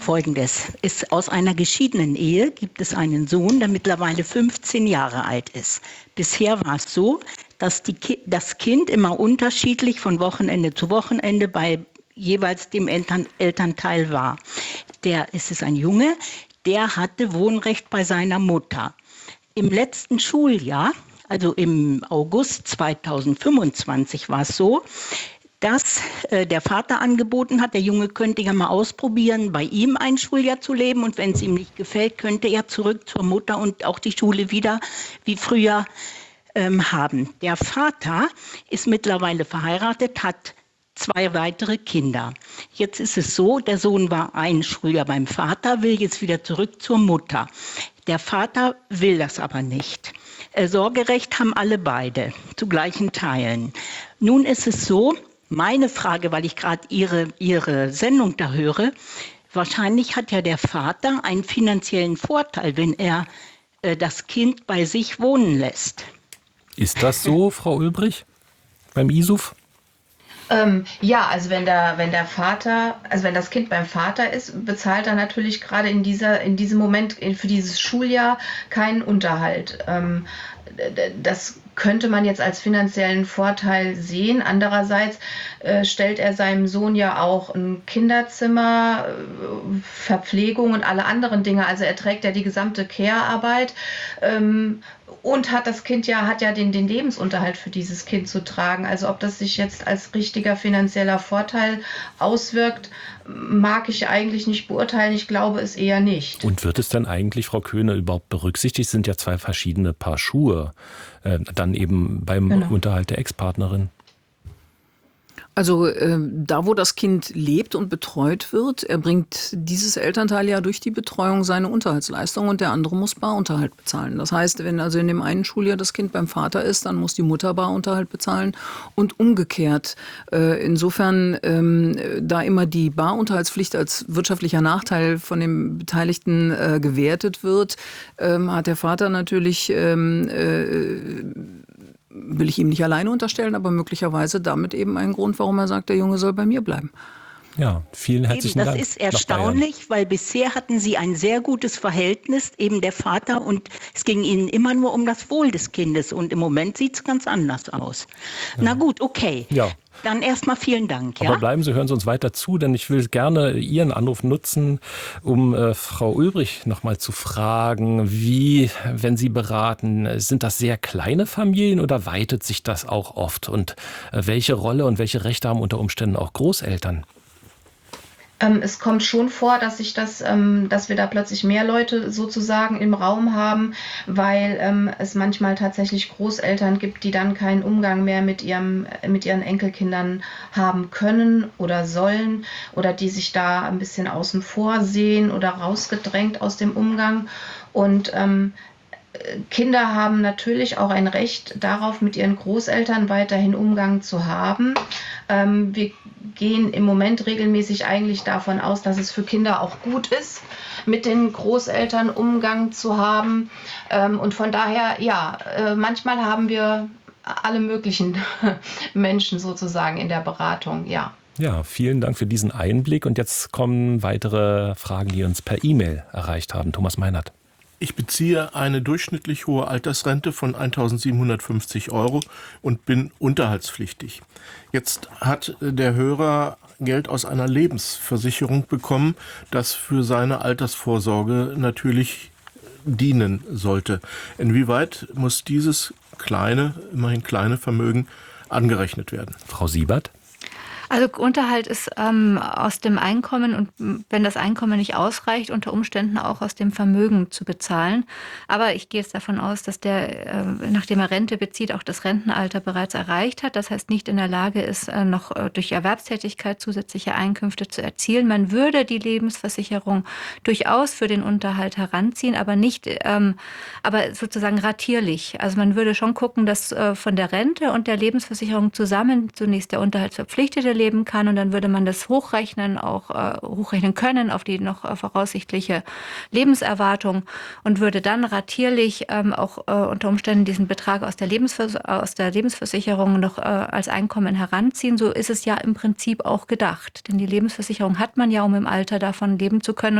Folgendes: Ist aus einer geschiedenen Ehe gibt es einen Sohn, der mittlerweile 15 Jahre alt ist. Bisher war es so, dass das Kind immer unterschiedlich von Wochenende zu Wochenende bei jeweils dem Elternteil war. Es ist ein Junge, der hatte Wohnrecht bei seiner Mutter. Im letzten Schuljahr, also im August 2025 war es so, dass der Vater angeboten hat, der Junge könnte ja mal ausprobieren, bei ihm ein Schuljahr zu leben, und wenn es ihm nicht gefällt, könnte er zurück zur Mutter und auch die Schule wieder wie früher haben. Der Vater ist mittlerweile verheiratet, hat 2 weitere Kinder. Jetzt ist es so, der Sohn war ein Schuljahr beim Vater, will jetzt wieder zurück zur Mutter. Der Vater will das aber nicht. Sorgerecht haben alle beide zu gleichen Teilen. Nun ist es so, meine Frage, weil ich gerade Ihre Sendung da höre, wahrscheinlich hat ja der Vater einen finanziellen Vorteil, wenn er das Kind bei sich wohnen lässt. Ist das so, Frau Ulbrich, beim ISUF? Ja, also wenn das Kind beim Vater ist, bezahlt er natürlich gerade in diesem Moment für dieses Schuljahr keinen Unterhalt. Das könnte man jetzt als finanziellen Vorteil sehen. Andererseits stellt er seinem Sohn ja auch ein Kinderzimmer, Verpflegung und alle anderen Dinge. Also er trägt ja die gesamte Care-Arbeit. Und hat ja den Lebensunterhalt für dieses Kind zu tragen. Also ob das sich jetzt als richtiger finanzieller Vorteil auswirkt, mag ich eigentlich nicht beurteilen. Ich glaube es eher nicht. Und wird es dann eigentlich, Frau Köhne, überhaupt berücksichtigt? Es sind ja 2 verschiedene Paar Schuhe, dann eben beim Unterhalt der Ex-Partnerin. Also da, wo das Kind lebt und betreut wird, erbringt dieses Elternteil ja durch die Betreuung seine Unterhaltsleistung und der andere muss Barunterhalt bezahlen. Das heißt, wenn also in dem einen Schuljahr das Kind beim Vater ist, dann muss die Mutter Barunterhalt bezahlen und umgekehrt. Insofern, da immer die Barunterhaltspflicht als wirtschaftlicher Nachteil von dem Beteiligten gewertet wird, hat der Vater natürlich will ich ihm nicht alleine unterstellen, aber möglicherweise damit eben ein Grund, warum er sagt, der Junge soll bei mir bleiben. Ja, vielen herzlichen Dank. Das ist erstaunlich, weil bisher hatten Sie ein sehr gutes Verhältnis, eben der Vater, und es ging Ihnen immer nur um das Wohl des Kindes, und im Moment sieht es ganz anders aus. Ja. Na gut, okay. Ja. Dann erstmal vielen Dank. Ja? Aber bleiben Sie, hören Sie uns weiter zu, denn ich will gerne Ihren Anruf nutzen, um Frau Ulbrich nochmal zu fragen, wie, wenn Sie beraten, sind das sehr kleine Familien oder weitet sich das auch oft? Und welche Rolle und welche Rechte haben unter Umständen auch Großeltern? Es kommt schon vor, dass wir da plötzlich mehr Leute sozusagen im Raum haben, weil es manchmal tatsächlich Großeltern gibt, die dann keinen Umgang mehr mit ihren Enkelkindern haben können oder sollen oder die sich da ein bisschen außen vor sehen oder rausgedrängt aus dem Umgang. Und Kinder haben natürlich auch ein Recht darauf, mit ihren Großeltern weiterhin Umgang zu haben. Wir gehen im Moment regelmäßig eigentlich davon aus, dass es für Kinder auch gut ist, mit den Großeltern Umgang zu haben. Und von daher, ja, manchmal haben wir alle möglichen Menschen sozusagen in der Beratung, ja. Ja, vielen Dank für diesen Einblick. Und jetzt kommen weitere Fragen, die uns per E-Mail erreicht haben. Thomas Meinert. Ich beziehe eine durchschnittlich hohe Altersrente von 1.750 € und bin unterhaltspflichtig. Jetzt hat der Hörer Geld aus einer Lebensversicherung bekommen, das für seine Altersvorsorge natürlich dienen sollte. Inwieweit muss dieses immerhin kleine Vermögen angerechnet werden? Frau Siebert? Also Unterhalt ist aus dem Einkommen, und wenn das Einkommen nicht ausreicht, unter Umständen auch aus dem Vermögen zu bezahlen. Aber ich gehe jetzt davon aus, dass der, nachdem er Rente bezieht, auch das Rentenalter bereits erreicht hat. Das heißt, nicht in der Lage ist, noch durch Erwerbstätigkeit zusätzliche Einkünfte zu erzielen. Man würde die Lebensversicherung durchaus für den Unterhalt heranziehen, aber nicht, aber sozusagen ratierlich. Also man würde schon gucken, dass von der Rente und der Lebensversicherung zusammen zunächst der Unterhaltsverpflichtete leben kann, und dann würde man das hochrechnen können auf die noch voraussichtliche Lebenserwartung und würde dann ratierlich auch unter Umständen diesen Betrag aus der Lebensversicherung noch als Einkommen heranziehen. So ist es ja im Prinzip auch gedacht, denn die Lebensversicherung hat man ja, um im Alter davon leben zu können.